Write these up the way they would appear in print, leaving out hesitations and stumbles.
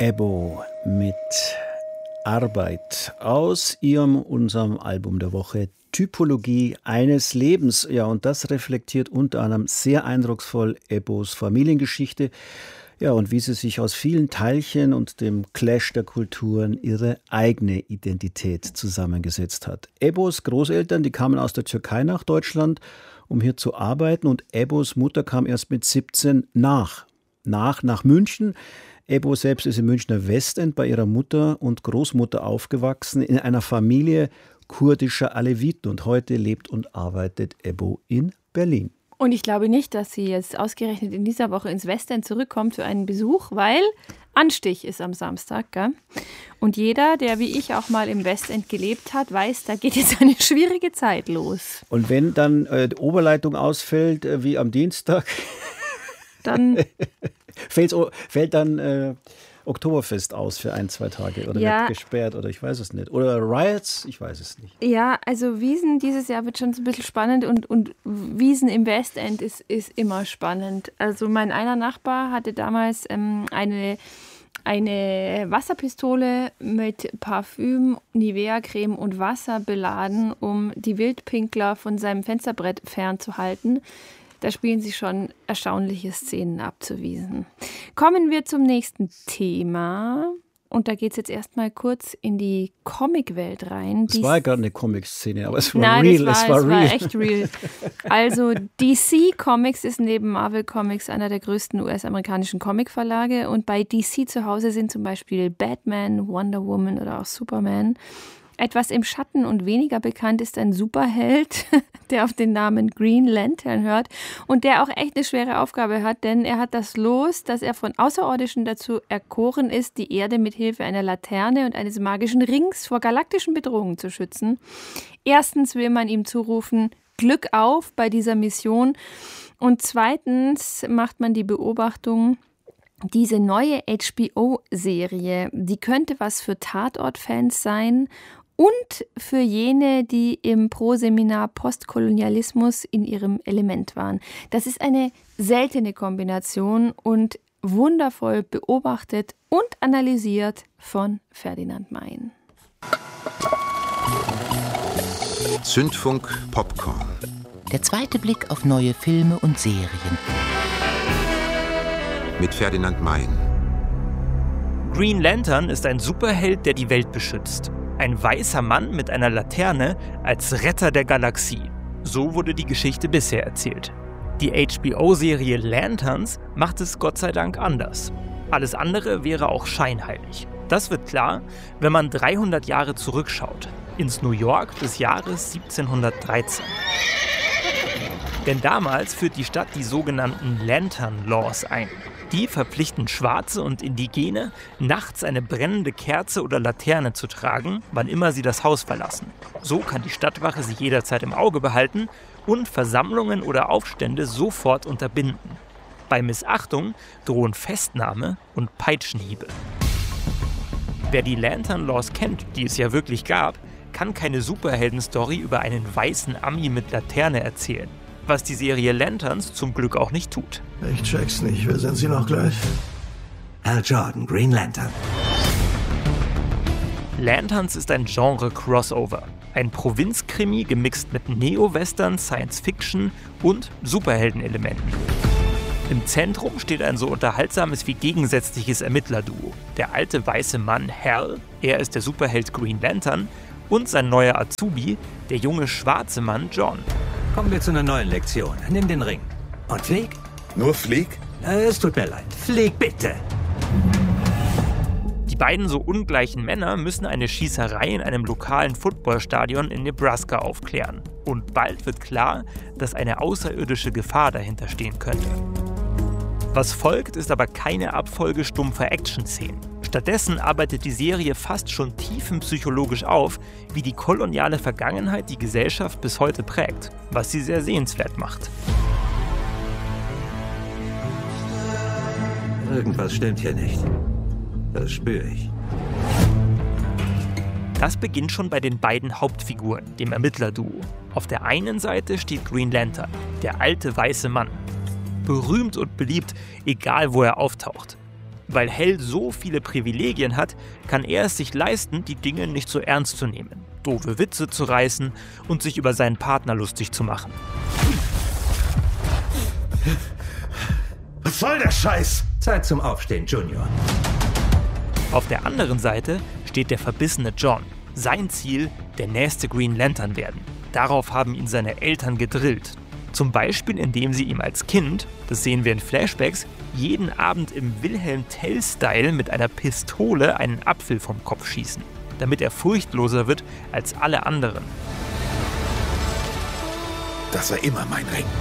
Ebo mit Arbeit aus unserem Album der Woche Typologie eines Lebens. Ja, und das reflektiert unter anderem sehr eindrucksvoll Ebos Familiengeschichte. Ja, und wie sie sich aus vielen Teilchen und dem Clash der Kulturen ihre eigene Identität zusammengesetzt hat. Ebos Großeltern, die kamen aus der Türkei nach Deutschland, um hier zu arbeiten, und Ebos Mutter kam erst mit 17 nach München. Ebo selbst ist im Münchner Westend bei ihrer Mutter und Großmutter aufgewachsen, in einer Familie kurdischer Aleviten. Und heute lebt und arbeitet Ebo in Berlin. Und ich glaube nicht, dass sie jetzt ausgerechnet in dieser Woche ins Westend zurückkommt für einen Besuch, weil Anstich ist am Samstag, gell? Und jeder, der wie ich auch mal im Westend gelebt hat, weiß, da geht jetzt eine schwierige Zeit los. Und wenn dann die Oberleitung ausfällt, wie am Dienstag, dann fällt dann Oktoberfest aus für 1-2 Tage oder wird gesperrt oder ich weiß es nicht. Oder Riots, ich weiß es nicht. Ja, also Wiesn dieses Jahr wird schon so ein bisschen spannend und Wiesn im Westend ist immer spannend. Also mein einer Nachbar hatte damals eine Wasserpistole mit Parfüm, Nivea-Creme und Wasser beladen, um die Wildpinkler von seinem Fensterbrett fernzuhalten. Da spielen sie schon erstaunliche Szenen abzuwiesen. Kommen wir zum nächsten Thema. Und da geht es jetzt erstmal kurz in die Comicwelt rein. Es war ja gerade eine Comic-Szene, aber es war real. Es war echt real. Also DC Comics ist neben Marvel Comics einer der größten US-amerikanischen Comicverlage. Und bei DC zu Hause sind zum Beispiel Batman, Wonder Woman oder auch Superman. Etwas im Schatten und weniger bekannt ist ein Superheld, der auf den Namen Green Lantern hört und der auch echt eine schwere Aufgabe hat, denn er hat das Los, dass er von Außerirdischen dazu erkoren ist, die Erde mit Hilfe einer Laterne und eines magischen Rings vor galaktischen Bedrohungen zu schützen. Erstens will man ihm zurufen, Glück auf bei dieser Mission, und zweitens macht man die Beobachtung, diese neue HBO-Serie, die könnte was für Tatort-Fans sein und für jene, die im Pro-Seminar Postkolonialismus in ihrem Element waren. Das ist eine seltene Kombination und wundervoll beobachtet und analysiert von Ferdinand Mayen. Zündfunk Popcorn. Der zweite Blick auf neue Filme und Serien. Mit Ferdinand Mayen. Green Lantern ist ein Superheld, der die Welt beschützt. Ein weißer Mann mit einer Laterne als Retter der Galaxie. So wurde die Geschichte bisher erzählt. Die HBO-Serie Lanterns macht es Gott sei Dank anders. Alles andere wäre auch scheinheilig. Das wird klar, wenn man 300 Jahre zurückschaut, ins New York des Jahres 1713. Denn damals führt die Stadt die sogenannten Lantern Laws ein. Die verpflichten Schwarze und Indigene, nachts eine brennende Kerze oder Laterne zu tragen, wann immer sie das Haus verlassen. So kann die Stadtwache sie jederzeit im Auge behalten und Versammlungen oder Aufstände sofort unterbinden. Bei Missachtung drohen Festnahme und Peitschenhiebe. Wer die Lantern Laws kennt, die es ja wirklich gab, kann keine Superhelden-Story über einen weißen Ami mit Laterne erzählen. Was die Serie Lanterns zum Glück auch nicht tut. Ich check's nicht. Wer sind Sie noch gleich? Hal Jordan, Green Lantern. Lanterns ist ein Genre-Crossover. Ein Provinzkrimi gemixt mit Neo-Western, Science-Fiction und Superheldenelementen. Im Zentrum steht ein so unterhaltsames wie gegensätzliches Ermittlerduo. Der alte weiße Mann Hal, er ist der Superheld Green Lantern, und sein neuer Azubi, der junge schwarze Mann John. Kommen wir zu einer neuen Lektion. Nimm den Ring. Und flieg? Nur flieg? Es tut mir leid. Flieg bitte. Die beiden so ungleichen Männer müssen eine Schießerei in einem lokalen Footballstadion in Nebraska aufklären. Und bald wird klar, dass eine außerirdische Gefahr dahinter stehen könnte. Was folgt, ist aber keine Abfolge stumpfer Action-Szenen. Stattdessen arbeitet die Serie fast schon tiefenpsychologisch auf, wie die koloniale Vergangenheit die Gesellschaft bis heute prägt, was sie sehr sehenswert macht. Irgendwas stimmt hier nicht. Das spüre ich. Das beginnt schon bei den beiden Hauptfiguren, dem Ermittlerduo. Auf der einen Seite steht Green Lantern, der alte weiße Mann. Berühmt und beliebt, egal wo er auftaucht. Weil Hal so viele Privilegien hat, kann er es sich leisten, die Dinge nicht so ernst zu nehmen, doofe Witze zu reißen und sich über seinen Partner lustig zu machen. Was soll der Scheiß? Zeit zum Aufstehen, Junior. Auf der anderen Seite steht der verbissene John. Sein Ziel, der nächste Green Lantern werden. Darauf haben ihn seine Eltern gedrillt. Zum Beispiel, indem sie ihm als Kind, das sehen wir in Flashbacks, jeden Abend im Wilhelm Tell-Style mit einer Pistole einen Apfel vom Kopf schießen, damit er furchtloser wird als alle anderen. Das war immer mein Ring.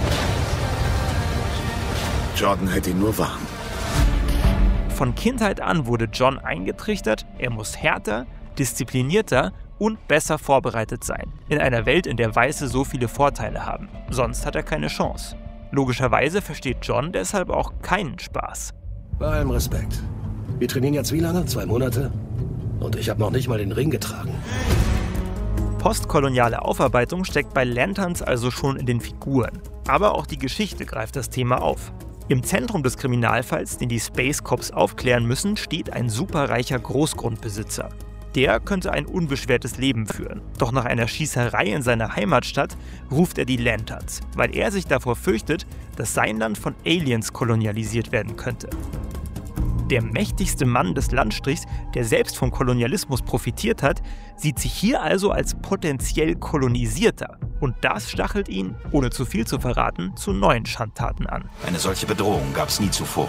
Jordan hält ihn nur warm. Von Kindheit an wurde John eingetrichtert, er muss härter, disziplinierter und besser vorbereitet sein. In einer Welt, in der Weiße so viele Vorteile haben. Sonst hat er keine Chance. Logischerweise versteht John deshalb auch keinen Spaß. Bei allem Respekt. Wir trainieren jetzt wie lange? 2 Monate? Und ich habe noch nicht mal den Ring getragen. Postkoloniale Aufarbeitung steckt bei Lanterns also schon in den Figuren. Aber auch die Geschichte greift das Thema auf. Im Zentrum des Kriminalfalls, den die Space Cops aufklären müssen, steht ein superreicher Großgrundbesitzer. Der könnte ein unbeschwertes Leben führen. Doch nach einer Schießerei in seiner Heimatstadt ruft er die Lanterns, weil er sich davor fürchtet, dass sein Land von Aliens kolonialisiert werden könnte. Der mächtigste Mann des Landstrichs, der selbst vom Kolonialismus profitiert hat, sieht sich hier also als potenziell Kolonisierter. Und das stachelt ihn, ohne zu viel zu verraten, zu neuen Schandtaten an. Eine solche Bedrohung gab es nie zuvor.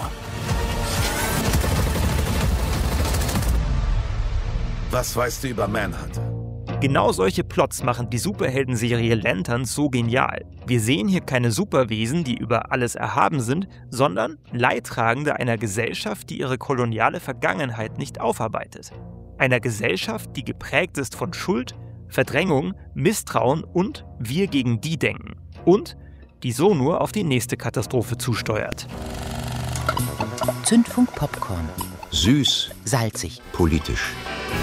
Was weißt du über Manhunt? Genau solche Plots machen die Superheldenserie Lanterns so genial. Wir sehen hier keine Superwesen, die über alles erhaben sind, sondern Leidtragende einer Gesellschaft, die ihre koloniale Vergangenheit nicht aufarbeitet. Einer Gesellschaft, die geprägt ist von Schuld, Verdrängung, Misstrauen und wir gegen die denken. Und die so nur auf die nächste Katastrophe zusteuert. Zündfunk Popcorn. Süß, Salzig. politisch.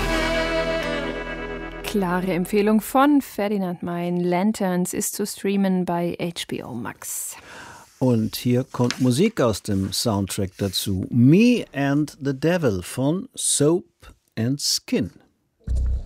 Klare Empfehlung von Ferdinand Mein. Lanterns ist zu streamen bei HBO Max. Und hier kommt Musik aus dem Soundtrack dazu. Me and the Devil von Soap and Skin.